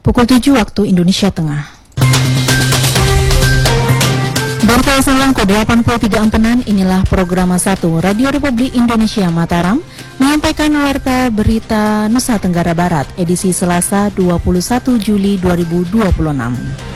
pukul 7 waktu Indonesia Tengah. Berita Selangko 83 inilah program 1 Radio Republik Indonesia Mataram menyampaikan warta berita Nusa Tenggara Barat edisi Selasa 21 Juli 2026.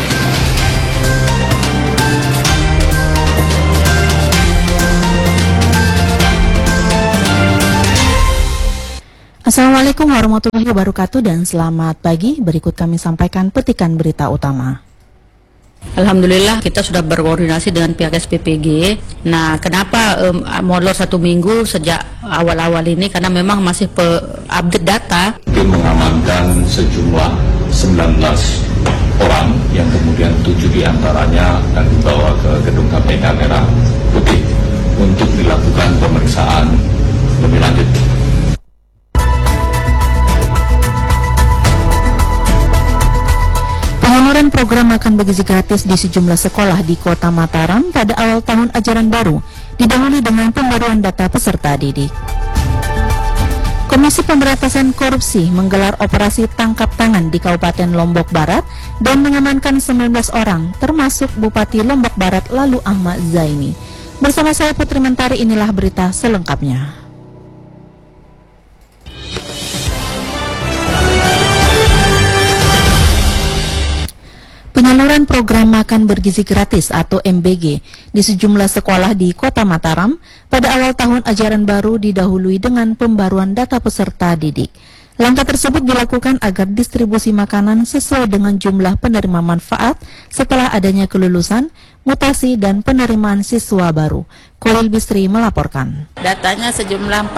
Assalamualaikum warahmatullahi wabarakatuh dan selamat pagi. Berikut kami sampaikan petikan berita utama. Alhamdulillah kita sudah berkoordinasi dengan pihak SPPG. Nah, kenapa molor 1 minggu sejak awal-awal ini? Karena memang masih update data. Tim mengamankan sejumlah 19 orang yang kemudian 7 diantaranya akan dibawa ke gedung KPK Merah Putih untuk dilakukan pemeriksaan lebih lanjut. Penyaluran program makan bergizi gratis di sejumlah sekolah di Kota Mataram pada awal tahun ajaran baru didahului dengan pembaruan data peserta didik. Komisi Pemberantasan Korupsi menggelar operasi tangkap tangan di Kabupaten Lombok Barat dan mengamankan 19 orang, termasuk Bupati Lombok Barat Lalu Ahmad Zaini. Bersama saya Putri Mentari, inilah berita selengkapnya. Penyaluran program makan bergizi gratis atau MBG di sejumlah sekolah di Kota Mataram pada awal tahun ajaran baru didahului dengan pembaruan data peserta didik. Langkah tersebut dilakukan agar distribusi makanan sesuai dengan jumlah penerima manfaat setelah adanya kelulusan, mutasi, dan penerimaan siswa baru. Kolil Bisri melaporkan. Datanya sejumlah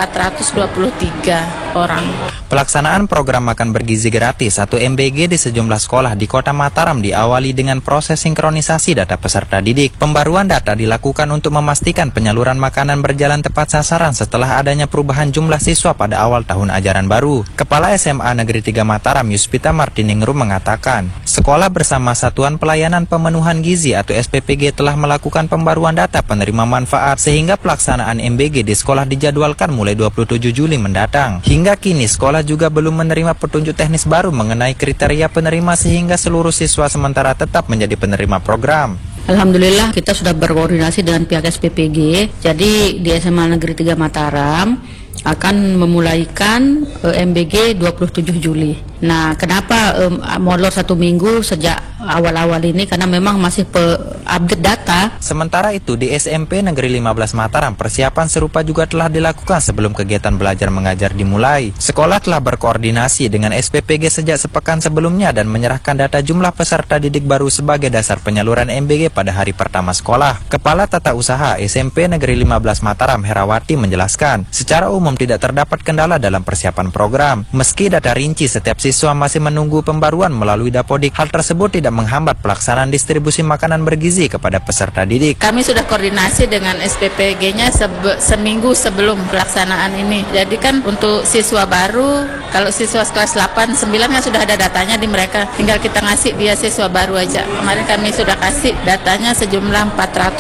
423 orang. Pelaksanaan program makan bergizi gratis atau MBG di sejumlah sekolah di Kota Mataram diawali dengan proses sinkronisasi data peserta didik. Pembaruan data dilakukan untuk memastikan penyaluran makanan berjalan tepat sasaran setelah adanya perubahan jumlah siswa pada awal tahun ajaran baru. Kepala SMA Negeri 3 Mataram Yuspita Martiningrum mengatakan, sekolah bersama Satuan Pelayanan Pemenuhan Gizi atau SPPG telah melakukan pembaruan data penerima manfaat sehingga pelaksanaan MBG di sekolah dijadwalkan mulai 27 Juli mendatang. Hingga kini sekolah juga belum menerima petunjuk teknis baru mengenai kriteria penerima sehingga seluruh siswa sementara tetap menjadi penerima program. Alhamdulillah kita sudah berkoordinasi dengan pihak SPPG. Jadi di SMA Negeri 3 Mataram akan memulaikan MBG 27 Juli. Nah, kenapa molor 1 minggu sejak awal-awal ini? Karena memang masih update data. Sementara itu di SMP Negeri 15 Mataram persiapan serupa juga telah dilakukan sebelum kegiatan belajar mengajar dimulai. Sekolah telah berkoordinasi dengan SPPG sejak sepekan sebelumnya dan menyerahkan data jumlah peserta didik baru sebagai dasar penyaluran MBG pada hari pertama sekolah. Kepala Tata Usaha SMP Negeri 15 Mataram Herawati menjelaskan, secara umum tidak terdapat kendala dalam persiapan program. Meski data rinci setiap siswa masih menunggu pembaruan melalui Dapodik, hal tersebut tidak menghambat pelaksanaan distribusi makanan bergizi kepada peserta didik. Kami sudah koordinasi dengan SPPG-nya seminggu sebelum pelaksanaan ini. Jadi kan untuk siswa baru, kalau siswa kelas 8, 9 kan sudah ada datanya di mereka. Tinggal kita ngasih dia siswa baru aja. Kemarin kami sudah kasih datanya sejumlah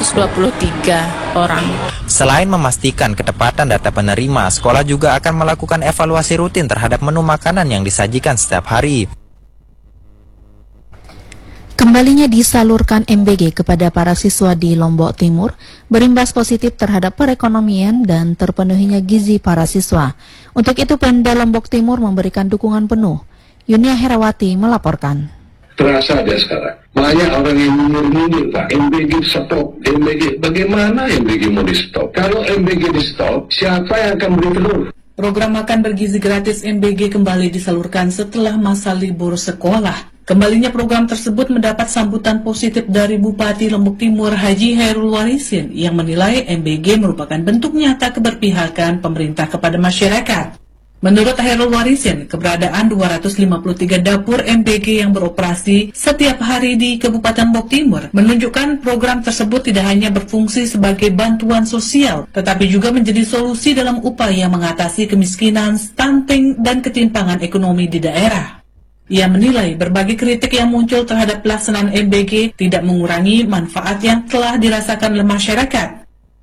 423 orang. Selain memastikan ketepatan data penerima, sekolah juga akan melakukan evaluasi rutin terhadap menu makanan yang disajikan setiap hari. Kembalinya disalurkan MBG kepada para siswa di Lombok Timur berimbas positif terhadap perekonomian dan terpenuhinya gizi para siswa. Untuk itu Pemda Lombok Timur memberikan dukungan penuh. Yunia Herawati melaporkan. Terasa aja sekarang. Banyak orang yang mundur-mundur, Pak. MBG stop, MBG. Bagaimana MBG mau di stop? Kalau MBG di stop, siapa yang akan beli telur? Program makan bergizi gratis MBG kembali disalurkan setelah masa libur sekolah. Kembalinya program tersebut mendapat sambutan positif dari Bupati Lombok Timur Haji Hairul Warisin yang menilai MBG merupakan bentuk nyata keberpihakan pemerintah kepada masyarakat. Menurut Hairul Warisin, keberadaan 253 dapur MBG yang beroperasi setiap hari di Kabupaten Lombok Timur menunjukkan program tersebut tidak hanya berfungsi sebagai bantuan sosial, tetapi juga menjadi solusi dalam upaya mengatasi kemiskinan, stunting, dan ketimpangan ekonomi di daerah. Ia menilai berbagai kritik yang muncul terhadap pelaksanaan MBG tidak mengurangi manfaat yang telah dirasakan oleh masyarakat.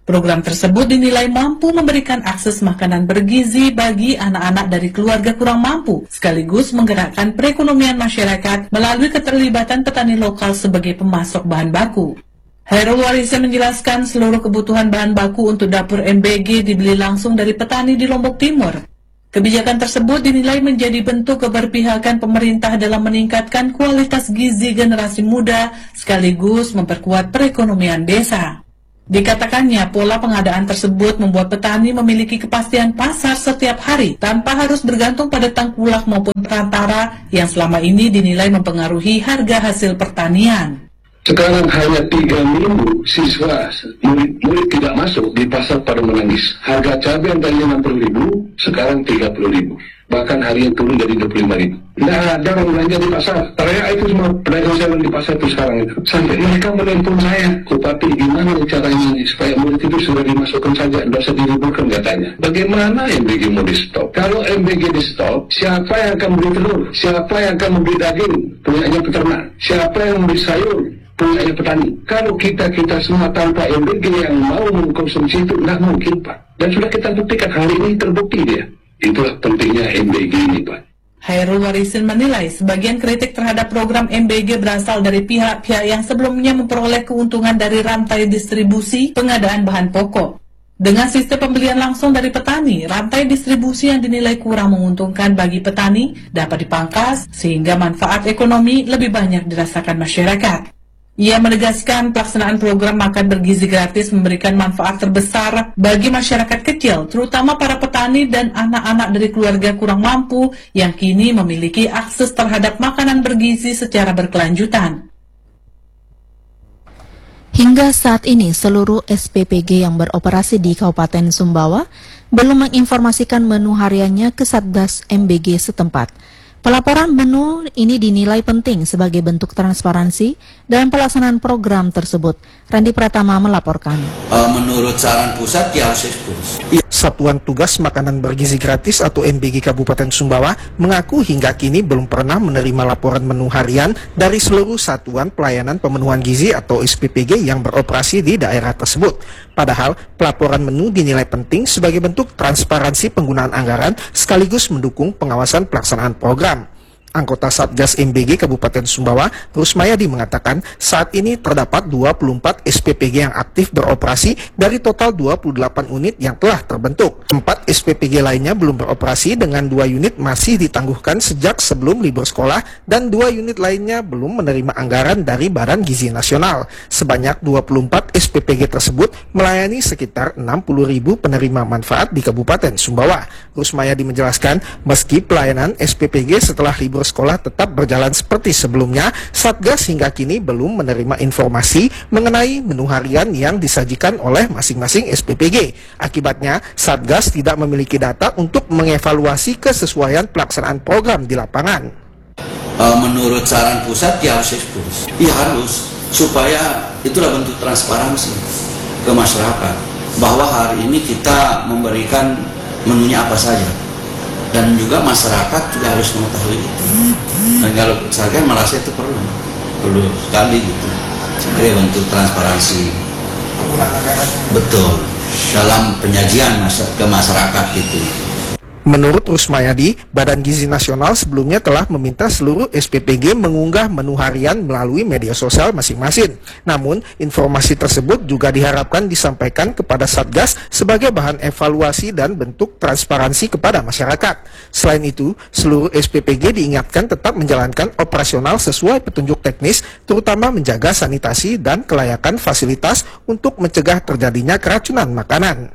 Program tersebut dinilai mampu memberikan akses makanan bergizi bagi anak-anak dari keluarga kurang mampu, sekaligus menggerakkan perekonomian masyarakat melalui keterlibatan petani lokal sebagai pemasok bahan baku. Hairul Warisin menjelaskan seluruh kebutuhan bahan baku untuk dapur MBG dibeli langsung dari petani di Lombok Timur. Kebijakan tersebut dinilai menjadi bentuk keberpihakan pemerintah dalam meningkatkan kualitas gizi generasi muda, sekaligus memperkuat perekonomian desa. Dikatakannya, pola pengadaan tersebut membuat petani memiliki kepastian pasar setiap hari tanpa harus bergantung pada tengkulak maupun perantara yang selama ini dinilai mempengaruhi harga hasil pertanian. Sekarang hanya 3 minggu siswa murid tidak masuk di pasar pada menangis. Harga cabai yang tadinya 60.000 sekarang 30.000. Bahkan hari yang turun jadi 25.000. Tidak ada orang belanja di pasar. Teriak itu semua pedagang saya di pasar itu sekarang itu. Sampai mereka menelpon saya, Bupati, gimana caranya supaya murid itu sudah dimasukkan saja, tidak usah diliburkan katanya. Bagaimana MBG mau di stop? Kalau MBG di stop, siapa yang akan beli telur? Siapa yang akan membeli daging? Punyanya peternak. Siapa yang membeli sayur? Punyanya petani. Kalau kita semua tanpa MBG yang mau mengkonsumsi itu, tidak mungkin, Pak. Dan sudah kita buktikan, hari ini terbukti dia. Itulah pentingnya MBG ini, Pak. Hairul Warisin menilai sebagian kritik terhadap program MBG berasal dari pihak-pihak yang sebelumnya memperoleh keuntungan dari rantai distribusi pengadaan bahan pokok. Dengan sistem pembelian langsung dari petani, rantai distribusi yang dinilai kurang menguntungkan bagi petani dapat dipangkas sehingga manfaat ekonomi lebih banyak dirasakan masyarakat. Ia menegaskan pelaksanaan program makan bergizi gratis memberikan manfaat terbesar bagi masyarakat kecil, terutama para petani dan anak-anak dari keluarga kurang mampu yang kini memiliki akses terhadap makanan bergizi secara berkelanjutan. Hingga saat ini, seluruh SPPG yang beroperasi di Kabupaten Sumbawa belum menginformasikan menu hariannya ke Satgas MBG setempat. Pelaporan menu ini dinilai penting sebagai bentuk transparansi dalam pelaksanaan program tersebut. Randi Pratama melaporkan. Menurut saran pusat, ya harus ekspos. Satuan Tugas Makanan Bergizi Gratis atau MBG Kabupaten Sumbawa mengaku hingga kini belum pernah menerima laporan menu harian dari seluruh satuan pelayanan pemenuhan gizi atau SPPG yang beroperasi di daerah tersebut. Padahal pelaporan menu dinilai penting sebagai bentuk transparansi penggunaan anggaran sekaligus mendukung pengawasan pelaksanaan program. Anggota Satgas MBG Kabupaten Sumbawa, Rusmayadi mengatakan saat ini terdapat 24 SPPG yang aktif beroperasi dari total 28 unit yang telah terbentuk. 4 SPPG lainnya belum beroperasi dengan 2 unit masih ditangguhkan sejak sebelum libur sekolah dan 2 unit lainnya belum menerima anggaran dari Badan Gizi Nasional. Sebanyak 24 SPPG tersebut melayani sekitar 60.000 penerima manfaat di Kabupaten Sumbawa. Rusmayadi menjelaskan meski pelayanan SPPG setelah libur sekolah tetap berjalan seperti sebelumnya, Satgas hingga kini belum menerima informasi mengenai menu harian yang disajikan oleh masing-masing SPPG. Akibatnya, Satgas tidak memiliki data untuk mengevaluasi kesesuaian pelaksanaan program di lapangan. Menurut saran pusat, ya harus ekspos. Ya harus, supaya itulah bentuk transparansi ke masyarakat, bahwa hari ini kita memberikan menunya apa saja. Dan juga masyarakat juga harus mengetahui itu. Dan kalau saya merasa itu perlu sekali gitu. Sebagai bentuk transparansi. Betul. Dalam penyajian ke masyarakat gitu. Menurut Rusmayadi, Badan Gizi Nasional sebelumnya telah meminta seluruh SPPG mengunggah menu harian melalui media sosial masing-masing. Namun, informasi tersebut juga diharapkan disampaikan kepada Satgas sebagai bahan evaluasi dan bentuk transparansi kepada masyarakat. Selain itu, seluruh SPPG diingatkan tetap menjalankan operasional sesuai petunjuk teknis, terutama menjaga sanitasi dan kelayakan fasilitas untuk mencegah terjadinya keracunan makanan.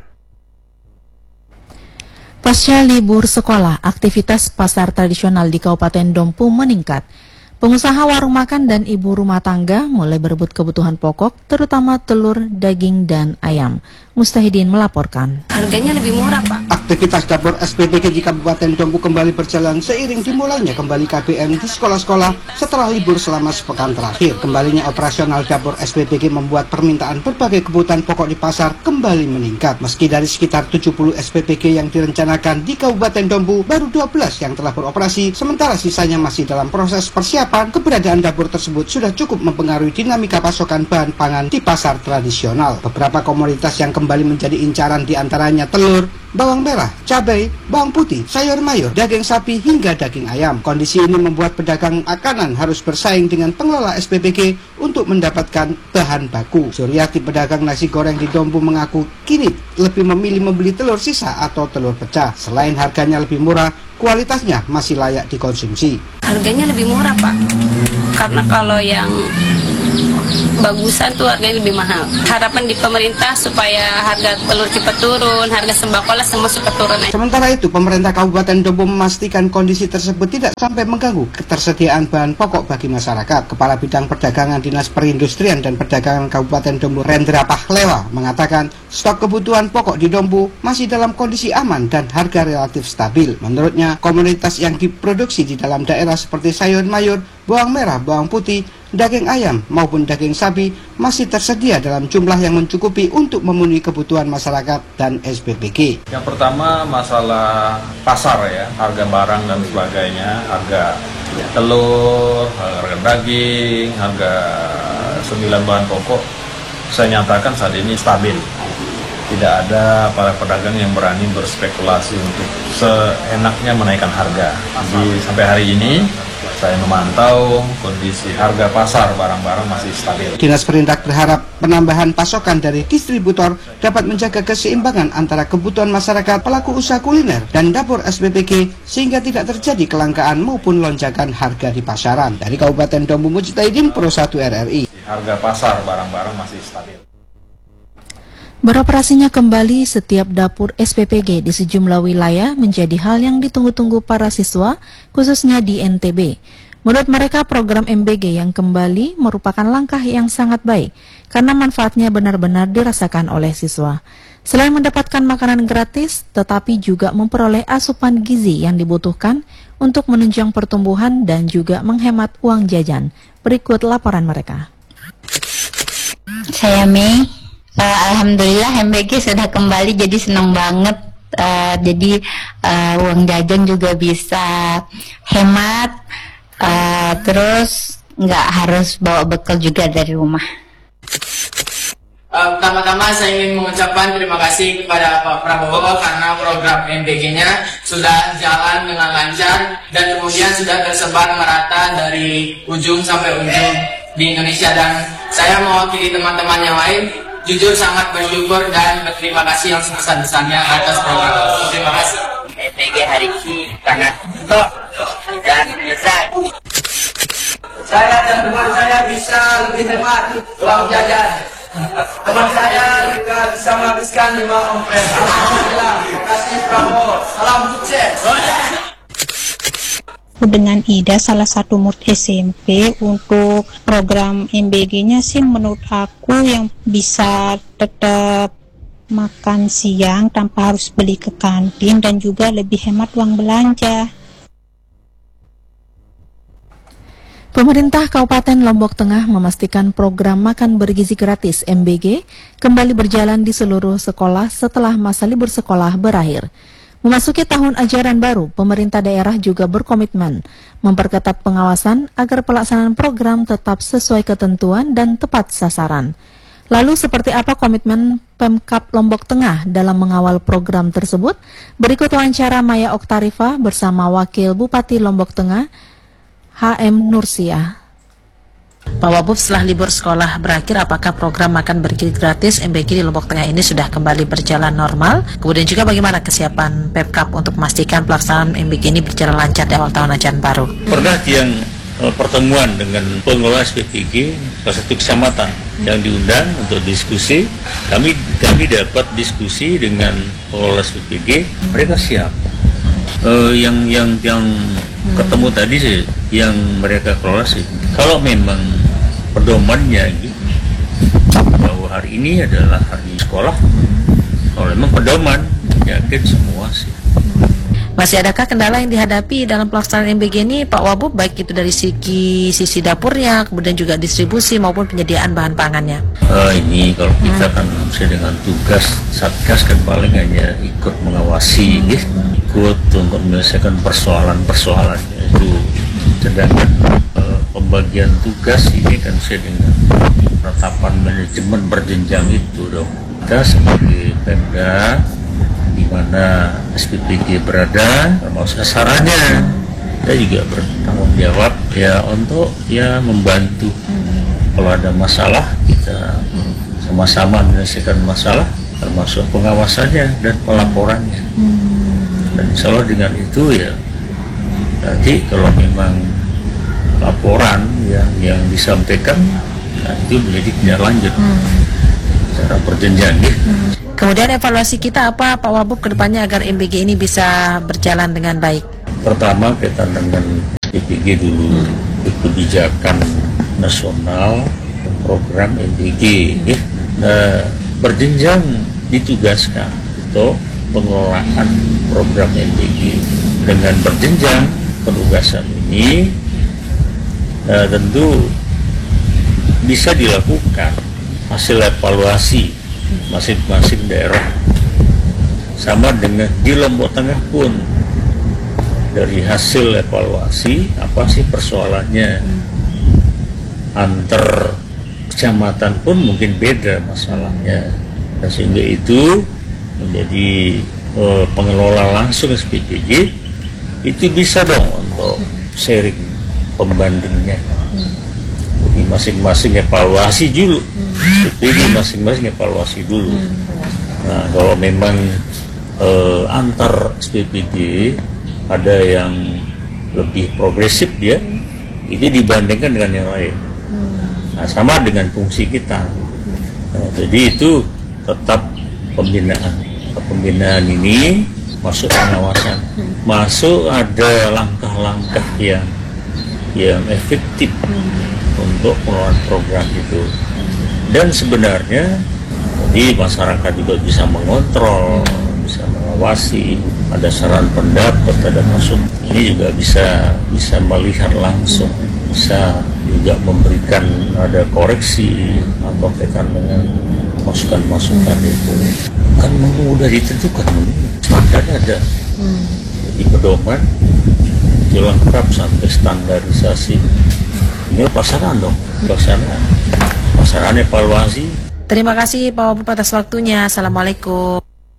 Pasca libur sekolah, aktivitas pasar tradisional di Kabupaten Dompu meningkat. Pengusaha warung makan dan ibu rumah tangga mulai berebut kebutuhan pokok, terutama telur, daging, dan ayam. Mustahidin melaporkan. Harganya lebih murah, Pak. Aktivitas dapur SPPG di Kabupaten Dompu kembali berjalan seiring dimulainya kembali KBM di sekolah-sekolah setelah libur selama sepekan terakhir. Kembalinya operasional dapur SPPG membuat permintaan berbagai kebutuhan pokok di pasar kembali meningkat. Meski dari sekitar 70 SPPG yang direncanakan di Kabupaten Dompu, baru 12 yang telah beroperasi, sementara sisanya masih dalam proses persiapan. Keberadaan dapur tersebut sudah cukup mempengaruhi dinamika pasokan bahan pangan di pasar tradisional. Beberapa komoditas yang kembali menjadi incaran diantaranya telur, bawang merah, cabai, bawang putih, sayur mayur, daging sapi, hingga daging ayam. Kondisi ini membuat pedagang makanan harus bersaing dengan pengelola SPPG untuk mendapatkan bahan baku. Suryati, pedagang nasi goreng di Dompu, mengaku kini lebih memilih membeli telur sisa atau telur pecah. Selain harganya lebih murah, kualitasnya masih layak dikonsumsi. Harganya lebih murah, Pak. Karena kalau yang bagusan tuh harganya lebih mahal. Harapan di pemerintah supaya harga telur cepat turun, harga sembako lah semua cepat turun. Sementara itu, pemerintah Kabupaten Dompu memastikan kondisi tersebut tidak sampai mengganggu ketersediaan bahan pokok bagi masyarakat. Kepala Bidang Perdagangan Dinas Perindustrian dan Perdagangan Kabupaten Dompu, Rendra Pahlewa, mengatakan stok kebutuhan pokok di Dompu masih dalam kondisi aman dan harga relatif stabil. Menurutnya, komoditas yang diproduksi di dalam daerah seperti sayur mayur, bawang merah, bawang putih, daging ayam maupun daging sapi masih tersedia dalam jumlah yang mencukupi untuk memenuhi kebutuhan masyarakat dan SPPG. Yang pertama masalah pasar ya, harga barang dan sebagainya, harga telur, harga daging, harga 9 bahan pokok saya nyatakan saat ini stabil. Tidak ada para pedagang yang berani berspekulasi untuk seenaknya menaikkan harga. Jadi sampai hari ini saya memantau kondisi harga pasar barang-barang masih stabil. Dinas Perindak berharap penambahan pasokan dari distributor dapat menjaga keseimbangan antara kebutuhan masyarakat, pelaku usaha kuliner, dan dapur SPPG sehingga tidak terjadi kelangkaan maupun lonjakan harga di pasaran. Dari Kabupaten Dompu, Mujtahidin, Pro 1 RRI. Harga pasar barang-barang masih stabil. Beroperasinya kembali setiap dapur SPPG di sejumlah wilayah menjadi hal yang ditunggu-tunggu para siswa, khususnya di NTB. Menurut mereka, program MBG yang kembali merupakan langkah yang sangat baik karena manfaatnya benar-benar dirasakan oleh siswa. Selain mendapatkan makanan gratis, tetapi juga memperoleh asupan gizi yang dibutuhkan untuk menunjang pertumbuhan dan juga menghemat uang jajan. Berikut laporan mereka. Saya Mei. Alhamdulillah MBG sudah kembali, jadi senang banget. Jadi uang jajan juga bisa hemat, terus nggak harus bawa bekal juga dari rumah. Pertama-tama saya ingin mengucapkan terima kasih kepada Pak Prabowo karena program MBG-nya sudah jalan dengan lancar dan kemudian sudah tersebar merata dari ujung sampai ujung di Indonesia, dan saya mewakili teman-teman yang lain jujur sangat bersyukur dan berterima kasih yang sebesar-besarnya atas program. Terima kasih. MBG hari ini sangat top dan bisa. Saya dan teman saya bisa lebih hemat uang jajan. Teman saya juga bisa menghabiskan 5 ompres. Alhamdulillah. Terima kasih Prabowo. Salam sukses. Dengan Ida, salah satu murid SMP, untuk program MBG-nya sih menurut aku yang bisa tetap makan siang tanpa harus beli ke kantin dan juga lebih hemat uang belanja. Pemerintah Kabupaten Lombok Tengah memastikan program makan bergizi gratis MBG kembali berjalan di seluruh sekolah setelah masa libur sekolah berakhir. Memasuki tahun ajaran baru, pemerintah daerah juga berkomitmen memperketat pengawasan agar pelaksanaan program tetap sesuai ketentuan dan tepat sasaran. Lalu seperti apa komitmen Pemkab Lombok Tengah dalam mengawal program tersebut? Berikut wawancara Maya Oktarifa bersama Wakil Bupati Lombok Tengah, HM Nursiah. Pak Wabub, setelah libur sekolah berakhir, apakah program makan bergizi gratis MBG di Lombok Tengah ini sudah kembali berjalan normal? Kemudian juga bagaimana kesiapan Pemkab untuk memastikan pelaksanaan MBG ini berjalan lancar di awal tahun ajaran baru? Pernah yang pertemuan dengan pengelola SPPG salah satu kecamatan yang diundang untuk diskusi. Kami dapat diskusi dengan pengelola SPPG, mereka siap. Yang ketemu tadi sih, yang mereka kelola sih, kalau memang pedomannya gitu, bahwa hari ini adalah hari sekolah, kalau memang pedoman penyakit semua sih. Masih adakah kendala yang dihadapi dalam pelaksanaan MBG ini Pak Wabub, baik itu dari sisi dapurnya, kemudian juga distribusi maupun penyediaan bahan pangannya? Ini kalau kita kan dengan tugas Satgas kan paling hanya ikut mengawasi, ikut untuk menyelesaikan persoalan-persoalannya itu. Sedangkan pembagian tugas ini kan dengan penetapan manajemen berjenjang itu dong. Kita sebagai Pemda di mana SPPG berada, termasuk sasarannya, kita juga bertanggung jawab ya untuk membantu. Kalau ada masalah kita sama-sama menyelesaikan masalah, termasuk pengawasannya dan pelaporannya. Dan insya Allah dengan itu ya nanti kalau memang laporan yang disampaikan itu menjadi tindak lanjut secara berjenjang. Kemudian evaluasi kita apa Pak Wabub ke depannya agar MBG ini bisa berjalan dengan baik? Pertama kaitan dengan MBG dulu, kebijakan nasional program MBG berjenjang ditugaskan untuk pengelolaan program MBG. Dengan berjenjang penugasan ini tentu bisa dilakukan hasil evaluasi masing-masing daerah, sama dengan di Lombok Tengah pun dari hasil evaluasi apa sih persoalannya antar kecamatan pun mungkin beda masalahnya, dan sehingga itu menjadi pengelola langsung SPPG itu bisa dong untuk sharing pembandingnya. Jadi masing-masing evaluasi dulu. Jadi masing-masing evaluasi dulu. Nah, kalau memang antar SPPG ada yang lebih progresif dia, ini dibandingkan dengan yang lain. Nah, sama dengan fungsi kita. Nah, jadi itu tetap pembinaan ini masuk pengawasan, masuk ada langkah-langkah yang efektif untuk pengelolaan program itu. Dan sebenarnya jadi masyarakat juga bisa mengontrol, bisa mengawasi, ada saran pendapat, ada masukan. Ini juga bisa melihat langsung, bisa juga memberikan ada koreksi atau kaitan dengan masukan-masukan itu. Kan udah ditentukan, standarnya ada. Jadi pedoman itu lengkap sampai standarisasi. Ini pelaksanaan dong, pelaksanaan evaluasi. Terima kasih Pak Wabub atas waktunya. Assalamualaikum.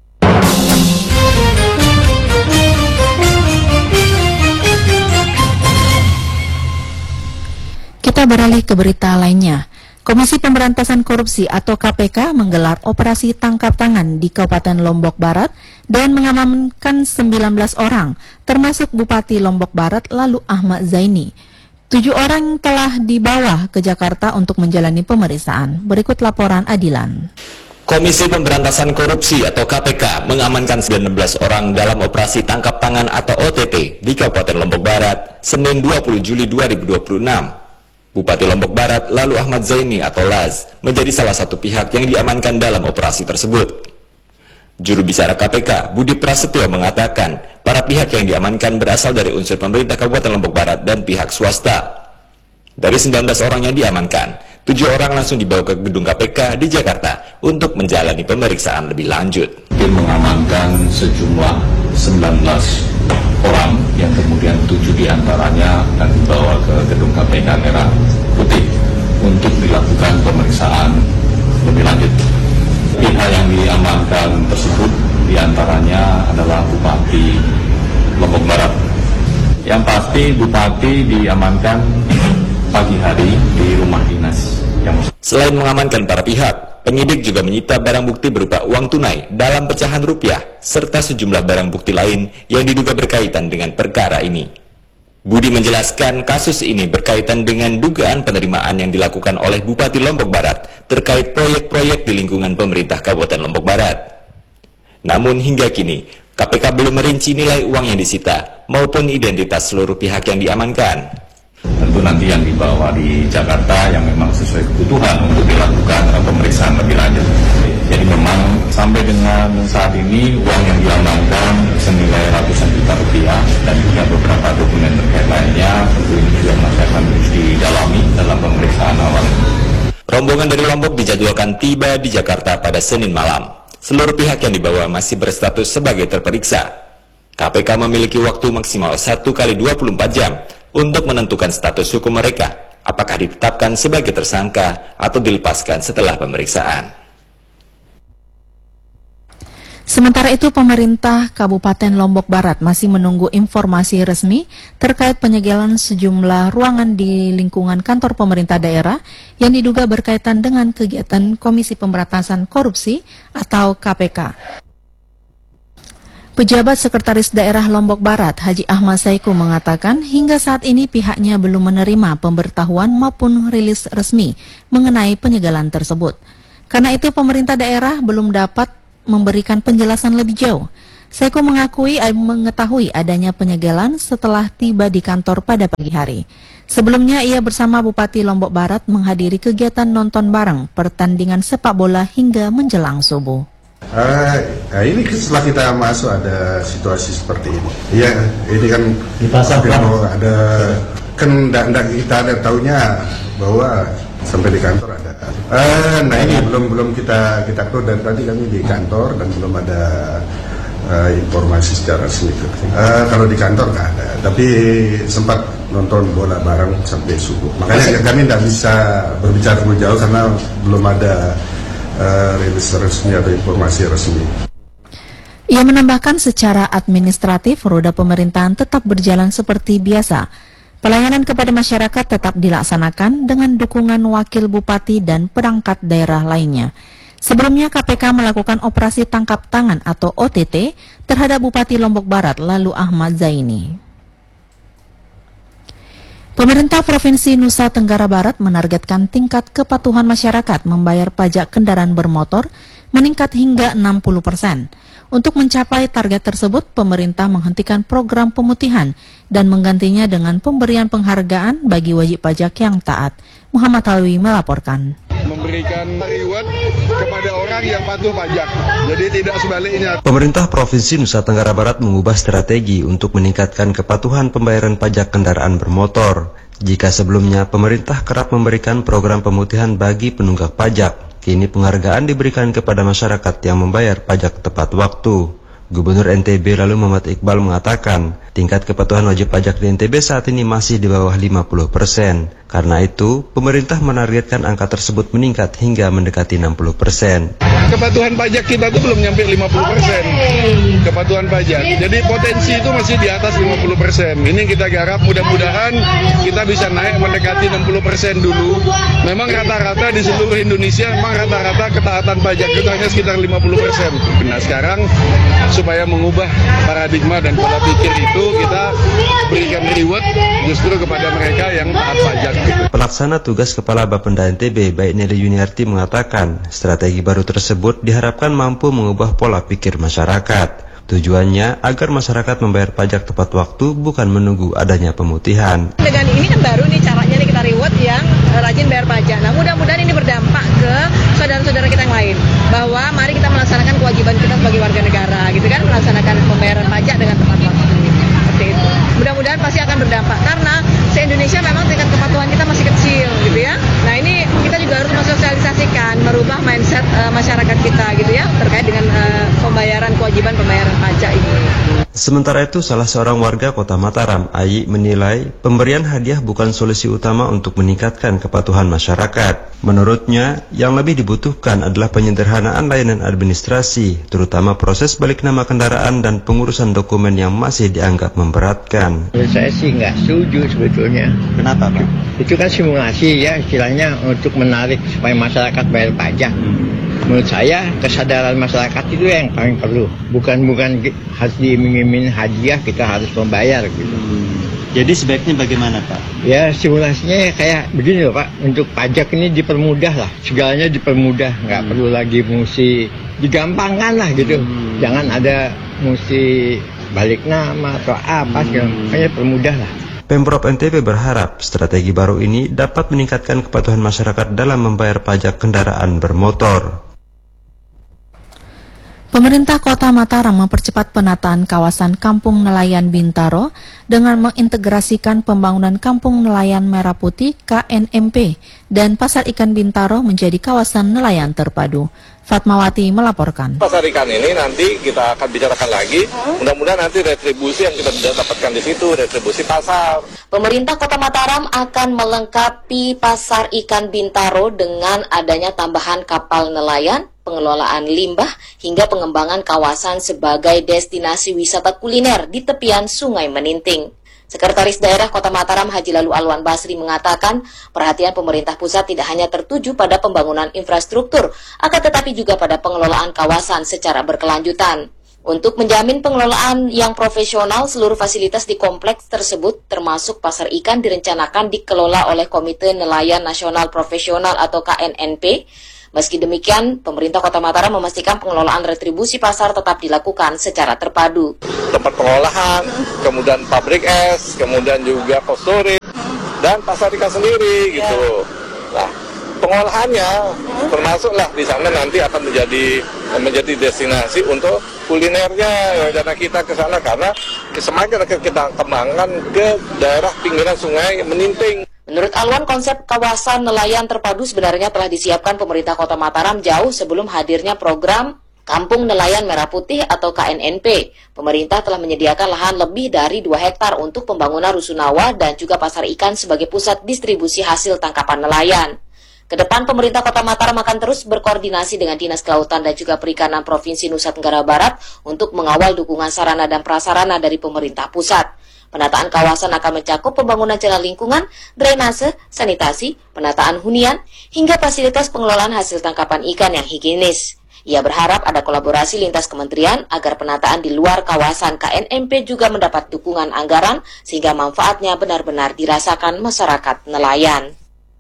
Kita beralih ke berita lainnya. Komisi Pemberantasan Korupsi atau KPK menggelar operasi tangkap tangan di Kabupaten Lombok Barat dan mengamankan 19 orang, termasuk Bupati Lombok Barat lalu Ahmad Zaini. 7 orang telah dibawa ke Jakarta untuk menjalani pemeriksaan. Berikut laporan Adilan. Komisi Pemberantasan Korupsi atau KPK mengamankan 19 orang dalam operasi tangkap tangan atau OTT di Kabupaten Lombok Barat, Senin 20 Juli 2026. Bupati Lombok Barat lalu Ahmad Zaini atau Laz menjadi salah satu pihak yang diamankan dalam operasi tersebut. Juru bicara KPK, Budi Prasetyo mengatakan, para pihak yang diamankan berasal dari unsur pemerintah Kabupaten Lombok Barat dan pihak swasta. Dari 19 orang yang diamankan, 7 orang langsung dibawa ke gedung KPK di Jakarta untuk menjalani pemeriksaan lebih lanjut. Tim mengamankan sejumlah 19 orang yang kemudian 7 diantaranya akan dibawa ke gedung KPK Merah Putih untuk dilakukan pemeriksaan lebih lanjut. Pihak yang diamankan tersebut diantaranya adalah Bupati Lombok Barat. Yang pasti Bupati diamankan pagi hari di rumah dinas. Selain mengamankan para pihak, penyidik juga menyita barang bukti berupa uang tunai dalam pecahan rupiah serta sejumlah barang bukti lain yang diduga berkaitan dengan perkara ini. Budi menjelaskan kasus ini berkaitan dengan dugaan penerimaan yang dilakukan oleh Bupati Lombok Barat terkait proyek-proyek di lingkungan pemerintah Kabupaten Lombok Barat. Namun hingga kini, KPK belum merinci nilai uang yang disita maupun identitas seluruh pihak yang diamankan. Tentu nanti yang dibawa di Jakarta yang memang sesuai kebutuhan untuk dilakukan pemeriksaan lebih lanjut. Jadi memang sampai dengan saat ini uang yang diamankan senilai ratusan juta rupiah dan juga beberapa dokumen terkait lainnya tentu ini juga masih akan terus didalami dalam pemeriksaan awal. Rombongan dari Lombok dijadwalkan tiba di Jakarta pada Senin malam. Seluruh pihak yang dibawa masih berstatus sebagai terperiksa. KPK memiliki waktu maksimal 1 kali 24 jam untuk menentukan status hukum mereka, apakah ditetapkan sebagai tersangka atau dilepaskan setelah pemeriksaan. Sementara itu, pemerintah Kabupaten Lombok Barat masih menunggu informasi resmi terkait penyegelan sejumlah ruangan di lingkungan kantor pemerintah daerah yang diduga berkaitan dengan kegiatan Komisi Pemberantasan Korupsi atau KPK. Pejabat Sekretaris Daerah Lombok Barat, Haji Ahmad Saiku mengatakan hingga saat ini pihaknya belum menerima pemberitahuan maupun rilis resmi mengenai penyegelan tersebut. Karena itu, pemerintah daerah belum dapat memberikan penjelasan lebih jauh. Saiku mengetahui adanya penyegelan setelah tiba di kantor pada pagi hari. Sebelumnya ia bersama Bupati Lombok Barat menghadiri kegiatan nonton bareng pertandingan sepak bola hingga menjelang subuh. Ini setelah kita masuk ada situasi seperti ini. Iya, ini kan di pasar ada kan kita ada taunya bahwa sampai di kantor ada. Nah ini belum kita tahu dan tadi kami di kantor dan belum ada informasi secara resmi. Kalau di kantor nggak ada, tapi sempat nonton bola bareng sampai subuh. Makanya kami tidak bisa berbicara lebih jauh karena belum ada rilis resmi atau informasi resmi. Ia menambahkan secara administratif roda pemerintahan tetap berjalan seperti biasa. Pelayanan kepada masyarakat tetap dilaksanakan dengan dukungan wakil bupati dan perangkat daerah lainnya. Sebelumnya KPK melakukan operasi tangkap tangan atau OTT terhadap Bupati Lombok Barat lalu Ahmad Zaini. Pemerintah Provinsi Nusa Tenggara Barat menargetkan tingkat kepatuhan masyarakat membayar pajak kendaraan bermotor meningkat hingga 60%. Untuk mencapai target tersebut, pemerintah menghentikan program pemutihan dan menggantinya dengan pemberian penghargaan bagi wajib pajak yang taat. Muhammad Halwi melaporkan. Memberikan reward kepada orang yang patuh pajak, jadi tidak sebaliknya. Pemerintah Provinsi Nusa Tenggara Barat mengubah strategi untuk meningkatkan kepatuhan pembayaran pajak kendaraan bermotor. Jika sebelumnya pemerintah kerap memberikan program pemutihan bagi penunggak pajak, kini penghargaan diberikan kepada masyarakat yang membayar pajak tepat waktu. Gubernur NTB lalu Muhammad Iqbal mengatakan, tingkat kepatuhan wajib pajak di NTB saat ini masih di bawah 50%. Karena itu, pemerintah menargetkan angka tersebut meningkat hingga mendekati 60%. Kepatuhan pajak kita itu belum nyampe 50%. Kepatuhan pajak. Jadi potensi itu masih di atas 50%. Ini kita garap, mudah-mudahan kita bisa naik mendekati 60% dulu. Memang rata-rata di seluruh Indonesia, memang rata-rata ketaatan pajak itu hanya sekitar 50%. Nah sekarang supaya mengubah paradigma dan pola pikir itu, kita berikan reward justru kepada mereka yang taat pajak. Pelaksana tugas Kepala Bapenda NTB, Baik Neli Yuniarti mengatakan, strategi baru tersebut diharapkan mampu mengubah pola pikir masyarakat. Tujuannya agar masyarakat membayar pajak tepat waktu, bukan menunggu adanya pemutihan. Dengan ini kan baru nih caranya nih kita reward yang rajin bayar pajak. Nah mudah-mudahan ini berdampak ke saudara-saudara kita yang lain, bahwa mari kita melaksanakan kewajiban kita sebagai warga negara, gitu kan, melaksanakan pembayaran pajak dengan tepat waktu. Seperti itu. Mudah-mudahan pasti akan berdampak karena se-Indonesia memang tingkat kepatuhan kita masih kecil, gitu ya. Nah ini kita juga harus mensosialisasikan, merubah mindset masyarakat kita, gitu ya, terkait dengan kewajiban pembayaran pajak ini. Sementara itu, salah seorang warga Kota Mataram, Ayi, menilai pemberian hadiah bukan solusi utama untuk meningkatkan kepatuhan masyarakat. Menurutnya, yang lebih dibutuhkan adalah penyederhanaan layanan administrasi, terutama proses balik nama kendaraan dan pengurusan dokumen yang masih dianggap memberatkan. Saya sih nggak setuju sebetulnya. Kenapa, Pak? Itu kan simulasi ya, istilahnya untuk menarik supaya masyarakat bayar pajak. Menurut saya kesadaran masyarakat itu yang paling perlu. Bukan harus diiming-iming hadiah, kita harus membayar gitu. Jadi sebaiknya bagaimana, Pak? Ya simulasinya kayak begini loh, Pak. Untuk pajak ini dipermudah lah, segalanya dipermudah, nggak perlu lagi mesti digampangkan lah gitu. Jangan ada mesti balik nama atau apa, makanya permudah lah. Pemprov NTB berharap strategi baru ini dapat meningkatkan kepatuhan masyarakat dalam membayar pajak kendaraan bermotor. Pemerintah Kota Mataram mempercepat penataan kawasan Kampung Nelayan Bintaro dengan mengintegrasikan pembangunan Kampung Nelayan Merah Putih KNMP dan Pasar Ikan Bintaro menjadi kawasan nelayan terpadu. Fatmawati melaporkan. Pasar ikan ini nanti kita akan bicarakan lagi. Mudah-mudahan nanti retribusi yang kita dapatkan di situ, retribusi pasar. Pemerintah Kota Mataram akan melengkapi Pasar Ikan Bintaro dengan adanya tambahan kapal nelayan, pengelolaan limbah, hingga pengembangan kawasan sebagai destinasi wisata kuliner di tepian Sungai Meninting. Sekretaris Daerah Kota Mataram Haji Lalu Alwan Basri mengatakan perhatian pemerintah pusat tidak hanya tertuju pada pembangunan infrastruktur, akan tetapi juga pada pengelolaan kawasan secara berkelanjutan. Untuk menjamin pengelolaan yang profesional, seluruh fasilitas di kompleks tersebut termasuk pasar ikan direncanakan dikelola oleh Komite Nelayan Nasional Profesional atau KNNP. Meski demikian, pemerintah Kota Mataram memastikan pengelolaan retribusi pasar tetap dilakukan secara terpadu. Tempat pengolahan, kemudian pabrik es, kemudian juga cold storage, dan pasar ikan sendiri gitu. Nah, pengolahannya termasuklah di sana nanti akan menjadi destinasi untuk kulinernya. Karena kita ke sana karena semakin kita kembangkan ke daerah pinggiran Sungai Meninting. Menurut Alwan, konsep kawasan nelayan terpadu sebenarnya telah disiapkan pemerintah Kota Mataram jauh sebelum hadirnya program Kampung Nelayan Merah Putih atau KNNP. Pemerintah telah menyediakan lahan lebih dari 2 hektar untuk pembangunan rusunawa dan juga pasar ikan sebagai pusat distribusi hasil tangkapan nelayan. Kedepan pemerintah Kota Mataram akan terus berkoordinasi dengan Dinas Kelautan dan juga Perikanan Provinsi Nusa Tenggara Barat untuk mengawal dukungan sarana dan prasarana dari pemerintah pusat. Penataan kawasan akan mencakup pembangunan jalan lingkungan, drainase, sanitasi, penataan hunian, hingga fasilitas pengelolaan hasil tangkapan ikan yang higienis. Ia berharap ada kolaborasi lintas kementerian agar penataan di luar kawasan KNMP juga mendapat dukungan anggaran sehingga manfaatnya benar-benar dirasakan masyarakat nelayan.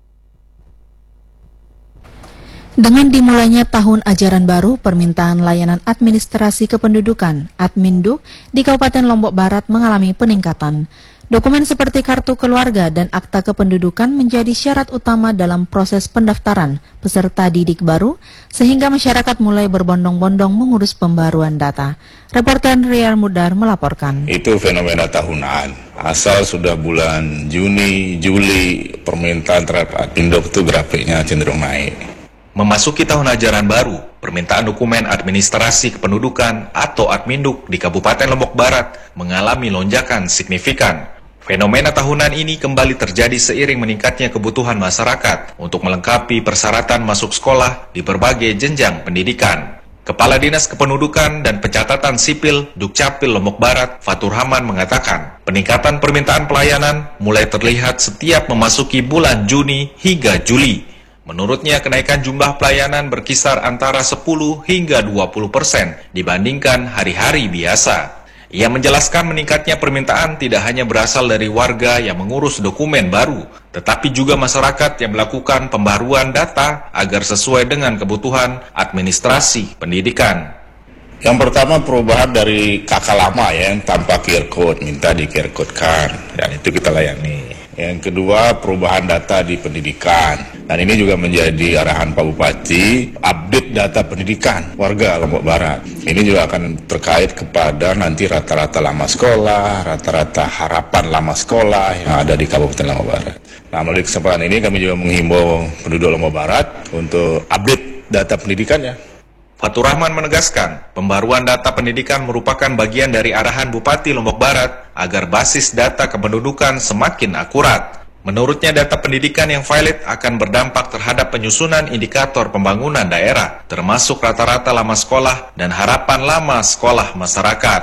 Dengan dimulainya tahun ajaran baru, permintaan layanan administrasi kependudukan (Adminduk) di Kabupaten Lombok Barat mengalami peningkatan. Dokumen seperti kartu keluarga dan akta kependudukan menjadi syarat utama dalam proses pendaftaran peserta didik baru, sehingga masyarakat mulai berbondong-bondong mengurus pembaruan data. Reporter Rian Mudar melaporkan. Itu fenomena tahunan. Asal sudah bulan Juni, Juli, permintaan terhadap Adminduk itu grafiknya cenderung naik. Memasuki tahun ajaran baru, permintaan dokumen administrasi kependudukan atau Adminduk di Kabupaten Lombok Barat mengalami lonjakan signifikan. Fenomena tahunan ini kembali terjadi seiring meningkatnya kebutuhan masyarakat untuk melengkapi persyaratan masuk sekolah di berbagai jenjang pendidikan. Kepala Dinas Kependudukan dan Pencatatan Sipil Dukcapil Lombok Barat, Fatur Rahman mengatakan, peningkatan permintaan pelayanan mulai terlihat setiap memasuki bulan Juni hingga Juli. Menurutnya, kenaikan jumlah pelayanan berkisar antara 10 hingga 20% dibandingkan hari-hari biasa. Ia menjelaskan meningkatnya permintaan tidak hanya berasal dari warga yang mengurus dokumen baru, tetapi juga masyarakat yang melakukan pembaruan data agar sesuai dengan kebutuhan administrasi pendidikan. Yang pertama perubahan dari KK lama ya, yang tanpa QR code, minta di QR code-kan, dan itu kita layani. Yang kedua, perubahan data di pendidikan. Dan ini juga menjadi arahan Pak Bupati, update data pendidikan warga Lombok Barat. Ini juga akan terkait kepada nanti rata-rata lama sekolah, rata-rata harapan lama sekolah yang ada di Kabupaten Lombok Barat. Nah, melalui kesempatan ini kami juga menghimbau penduduk Lombok Barat untuk update data pendidikannya. Fatur Rahman menegaskan, pembaruan data pendidikan merupakan bagian dari arahan Bupati Lombok Barat agar basis data kependudukan semakin akurat. Menurutnya, data pendidikan yang valid akan berdampak terhadap penyusunan indikator pembangunan daerah, termasuk rata-rata lama sekolah dan harapan lama sekolah masyarakat.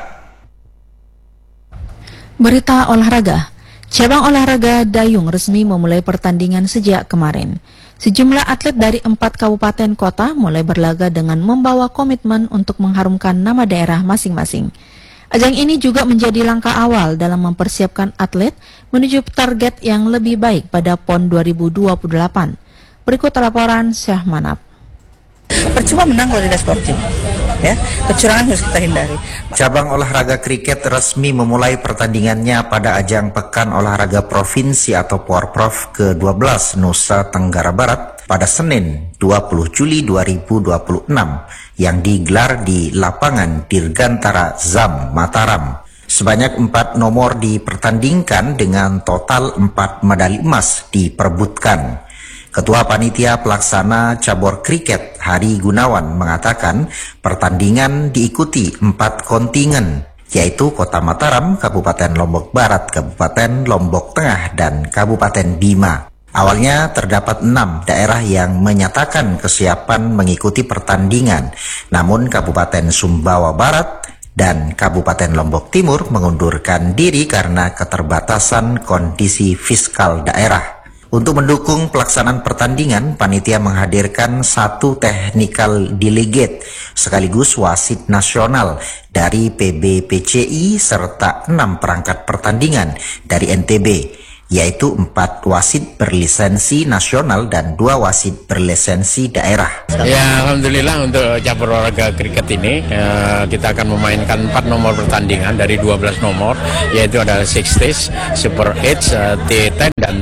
Berita olahraga. Cabang olahraga dayung resmi memulai pertandingan sejak kemarin. Sejumlah atlet dari 4 kabupaten kota mulai berlaga dengan membawa komitmen untuk mengharumkan nama daerah masing-masing. Ajang ini juga menjadi langkah awal dalam mempersiapkan atlet menuju target yang lebih baik pada PON 2028. Berikut laporan Syah Manap. Percuma menang kalau tidak sportif. Ya, kecurangan harus kita hindari. Cabang olahraga kriket resmi memulai pertandingannya pada ajang Pekan Olahraga Provinsi atau Porprov ke-12 Nusa Tenggara Barat pada Senin 20 Juli 2026 yang digelar di lapangan Dirgantara ZAM Mataram. Sebanyak 4 nomor dipertandingkan dengan total 4 medali emas diperebutkan. Ketua Panitia Pelaksana Cabur Kriket Hari Gunawan mengatakan pertandingan diikuti 4 kontingen, yaitu Kota Mataram, Kabupaten Lombok Barat, Kabupaten Lombok Tengah, dan Kabupaten Bima. Awalnya terdapat 6 daerah yang menyatakan kesiapan mengikuti pertandingan, namun Kabupaten Sumbawa Barat dan Kabupaten Lombok Timur mengundurkan diri karena keterbatasan kondisi fiskal daerah. Untuk mendukung pelaksanaan pertandingan, panitia menghadirkan 1 technical delegate sekaligus wasit nasional dari PBPCI serta 6 perangkat pertandingan dari NTB, yaitu 4 wasit berlisensi nasional dan 2 wasit berlisensi daerah. Ya, alhamdulillah untuk cabur olahraga kriket ini kita akan memainkan 4 nomor pertandingan dari 12 nomor, yaitu ada 60s, Super 8, T10 dan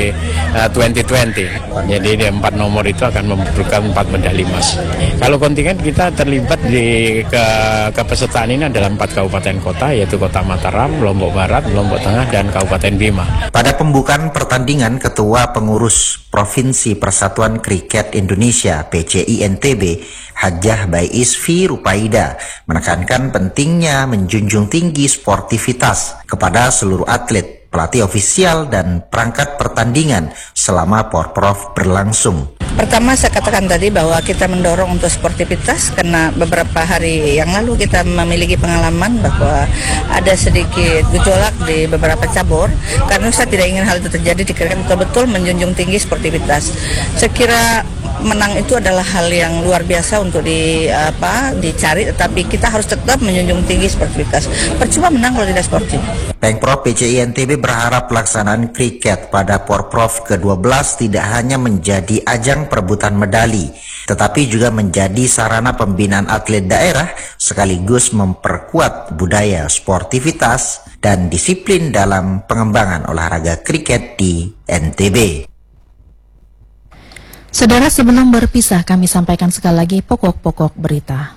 T2020. Jadi di 4 nomor itu akan membutuhkan 4 medali emas. Kalau kontingen kita terlibat di kepesertaan ini adalah 4 kabupaten kota, yaitu Kota Mataram, Lombok Barat, Lombok Tengah, dan Kabupaten Bima. Pada pembukaan pertandingan, Ketua Pengurus Provinsi Persatuan Kriket Indonesia PCI NTB, Hajah Baiis V. Rupaida, menekankan pentingnya menjunjung tinggi sportivitas kepada seluruh atlet, pelatih ofisial, dan perangkat pertandingan selama Porprov berlangsung. Pertama saya katakan tadi bahwa kita mendorong untuk sportivitas karena beberapa hari yang lalu kita memiliki pengalaman bahwa ada sedikit gejolak di beberapa cabur. Karena saya tidak ingin hal itu terjadi di kriket, betul-betul menjunjung tinggi sportivitas. Saya kira menang itu adalah hal yang luar biasa untuk dicari, tetapi kita harus tetap menjunjung tinggi sportivitas. Percuma menang kalau tidak sportif. Pengprov PCI NTB berharap pelaksanaan kriket pada Porprov ke-12 tidak hanya menjadi ajang perebutan medali, tetapi juga menjadi sarana pembinaan atlet daerah sekaligus memperkuat budaya sportivitas dan disiplin dalam pengembangan olahraga kriket di NTB. Saudara, sebelum berpisah kami sampaikan sekali lagi pokok-pokok berita.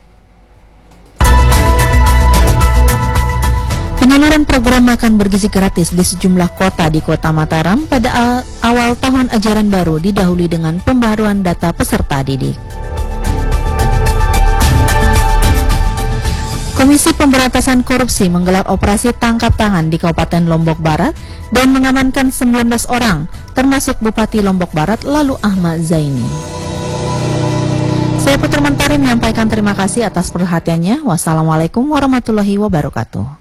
Penyaluran program makan bergizi gratis di sejumlah kota di Kota Mataram pada awal tahun ajaran baru didahului dengan pembaruan data peserta didik. Komisi Pemberantasan Korupsi menggelar operasi tangkap tangan di Kabupaten Lombok Barat dan mengamankan 19 orang, termasuk Bupati Lombok Barat Lalu Ahmad Zaini. Saya Putri Mentari menyampaikan terima kasih atas perhatiannya. Wassalamualaikum warahmatullahi wabarakatuh.